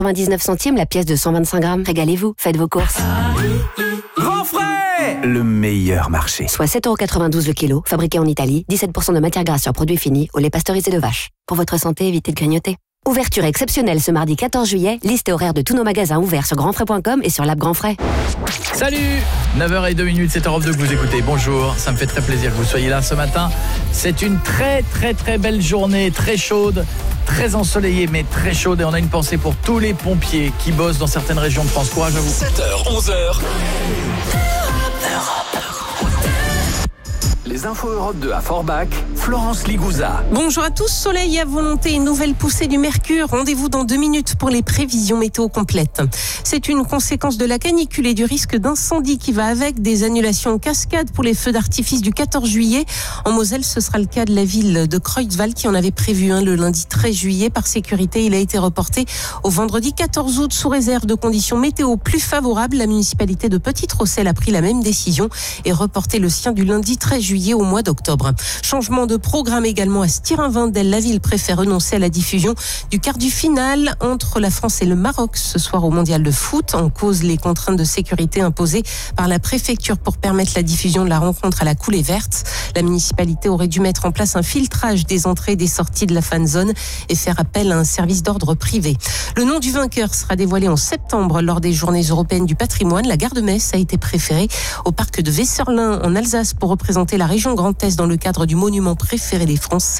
99 centimes la pièce de 125 grammes. Régalez-vous, faites vos courses. Grand frais, le meilleur marché. Soit 7,92€ le kilo, fabriqué en Italie, 17% de matière grasse sur produits finis, au lait pasteurisé de vache. Pour votre santé, évitez de grignoter. Ouverture exceptionnelle ce mardi 14 juillet. Liste et horaire de tous nos magasins ouverts sur grandfrais.com et sur l'app Grand Frais. Salut, 9h02, c'est Europe 2 que vous écoutez. Bonjour, ça me fait très plaisir que vous soyez là ce matin. C'est une très belle journée, très chaude, très ensoleillée mais très chaude. Et on a une pensée pour tous les pompiers qui bossent dans certaines régions de France. Courage à vous. 7h, 11h. Les infos Europe 2 à Forbach, Florence Ligouza. Bonjour à tous, soleil à volonté, une nouvelle poussée du mercure. Rendez-vous dans 2 minutes pour les prévisions météo complètes. C'est une conséquence de la canicule et du risque d'incendie qui va avec, des annulations en cascade pour les feux d'artifice du 14 juillet. En Moselle, ce sera le cas de la ville de Creutzwald qui en avait prévu un le lundi 13 juillet. Par sécurité, il a été reporté au vendredi 14 août sous réserve de conditions météo plus favorables. La municipalité de Petite-Rosselle a pris la même décision et reporté le sien du lundi 13 juillet au mois d'octobre. Changement de programme également à Stirin-Wendel. La ville préfère renoncer à la diffusion du quart du finale entre la France et le Maroc ce soir au mondial de foot. En cause, les contraintes de sécurité imposées par la préfecture pour permettre la diffusion de la rencontre à la coulée verte. La municipalité aurait dû mettre en place un filtrage des entrées et des sorties de la fan zone et faire appel à un service d'ordre privé. Le nom du vainqueur sera dévoilé en septembre lors des Journées européennes du patrimoine. La gare de Metz a été préférée au parc de Wesserlin en Alsace pour représenter la région Grand Est dans le cadre du monument préféré des Français.